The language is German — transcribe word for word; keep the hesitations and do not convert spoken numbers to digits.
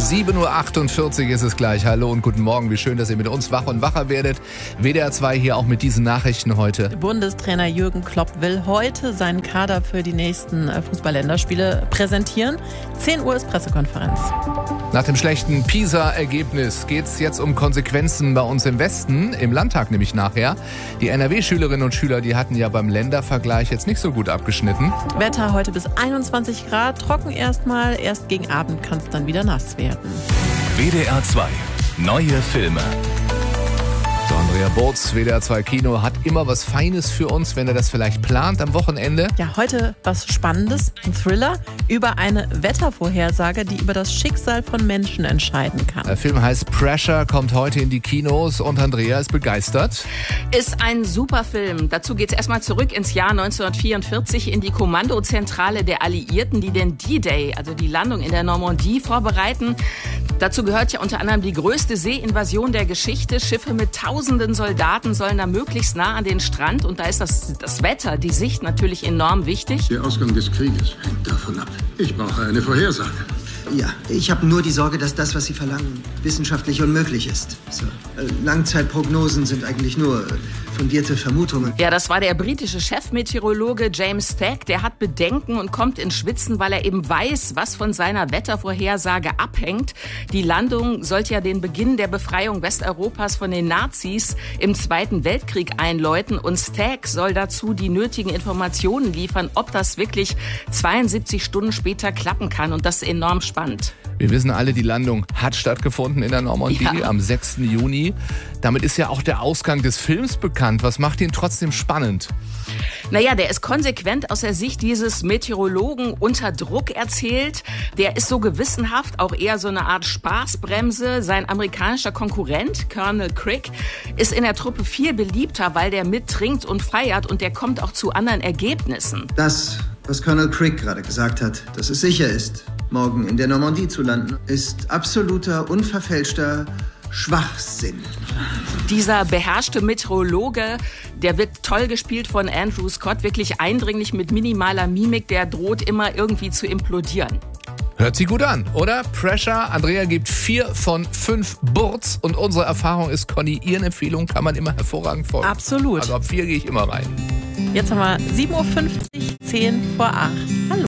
sieben Uhr achtundvierzig ist es gleich. Hallo und guten Morgen. Wie schön, dass ihr mit uns wach und wacher werdet. W D R zwei hier auch mit diesen Nachrichten heute. Bundestrainer Jürgen Klopp will heute seinen Kader für die nächsten Fußball-Länderspiele präsentieren. zehn Uhr ist Pressekonferenz. Nach dem schlechten PISA-Ergebnis geht es jetzt um Konsequenzen bei uns im Westen, im Landtag nämlich nachher. Die N R W-Schülerinnen und Schüler, die hatten ja beim Ländervergleich jetzt nicht so gut abgeschnitten. Wetter heute bis einundzwanzig Grad, trocken erstmal, erst gegen Abend kann es dann wieder nass werden. W D R zwei, neue Filme. So, Andrea Burz, W D R zwei Kino, hat immer was Feines für uns, wenn er das vielleicht plant am Wochenende. Ja, heute was Spannendes, ein Thriller über eine Wettervorhersage, die über das Schicksal von Menschen entscheiden kann. Der Film heißt Pressure, kommt heute in die Kinos und Andrea ist begeistert. Ist ein super Film. Dazu geht's erstmal zurück ins Jahr neunzehnhundertvierundvierzig in die Kommandozentrale der Alliierten, die den D-Day, also die Landung in der Normandie, vorbereiten. Dazu gehört ja unter anderem die größte Seeinvasion der Geschichte. Schiffe mit tausenden Soldaten sollen da möglichst nah an den Strand. Und da ist das, das Wetter, die Sicht natürlich enorm wichtig. Der Ausgang des Krieges hängt davon ab. Ich brauche eine Vorhersage. Ja, ich habe nur die Sorge, dass das, was Sie verlangen, wissenschaftlich unmöglich ist. So, äh, Langzeitprognosen sind eigentlich nur äh, fundierte Vermutungen. Ja, das war der britische Chefmeteorologe James Stack. Der hat Bedenken und kommt ins Schwitzen, weil er eben weiß, was von seiner Wettervorhersage abhängt. Die Landung sollte ja den Beginn der Befreiung Westeuropas von den Nazis im Zweiten Weltkrieg einläuten. Und Stack soll dazu die nötigen Informationen liefern, ob das wirklich zweiundsiebzig Stunden später klappen kann. Und das ist enorm spannend. Wir wissen alle, die Landung hat stattgefunden in der Normandie Ja. am sechsten Juni. Damit ist ja auch der Ausgang des Films bekannt. Was macht ihn trotzdem spannend? Naja, der ist konsequent aus der Sicht dieses Meteorologen unter Druck erzählt. Der ist so gewissenhaft, auch eher so eine Art Spaßbremse. Sein amerikanischer Konkurrent, Colonel Crick, ist in der Truppe viel beliebter, weil der mittrinkt und feiert und der kommt auch zu anderen Ergebnissen. Das, was Colonel Crick gerade gesagt hat, dass es sicher ist, morgen in der Normandie zu landen, ist absoluter, unverfälschter Schwachsinn. Dieser beherrschte Meteorologe, der wird toll gespielt von Andrew Scott, wirklich eindringlich mit minimaler Mimik, der droht immer irgendwie zu implodieren. Hört sich gut an, oder? Pressure. Andrea gibt vier von fünf Burz und unsere Erfahrung ist, Conny, ihren Empfehlungen kann man immer hervorragend folgen. Absolut. Also ab vier gehe ich immer rein. Jetzt haben wir sieben Uhr fünfzig, zehn vor acht. Hallo.